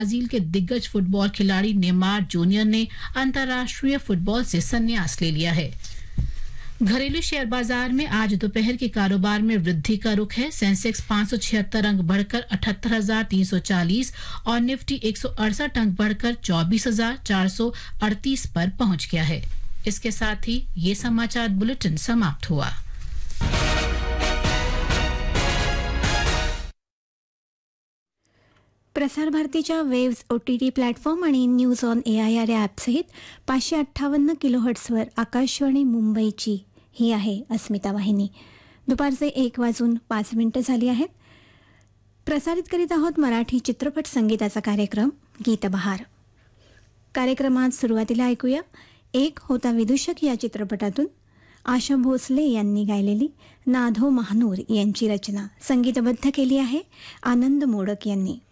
Brazil के दिग्गज football खिलाड़ी Neymar junior ने अंतर्राष्ट्रीय फुटबॉल से संन्यास ले लिया है। घरेलू शेयर बाजार में आज दोपहर के कारोबार में वृद्धि का रुख है। सेंसेक्स 576 अंक बढ़कर 78,340 और निफ्टी 168 अंक बढ़कर 24,438 पर पहुंच गया है। इसके साथ ही ये समाचार बुलेटिन समाप्त हुआ। प्रसार भारतीच्या वेव्स OTT प्लॅटफॉर्म आणि न्यूज ऑन AIR या ॲपसहित 558 किलोहर्ट्झवर आकाशवाणी मुंबईची ही आहे अस्मिता वाहिनी। दुपारचे 1:05 झाली आहेत। प्रसारित करीत आहोत मराठी चित्रपट संगीताचा कार्यक्रम गीतबहार। कार्यक्रमात सुरुवातीला ऐकूया एक होता विदूषक या चित्रपटातून आशा भोसले यांनी गायलेली नाधो महानूर यांची रचना, संगीतबद्ध केली आहे आनंद मोडक यांनी।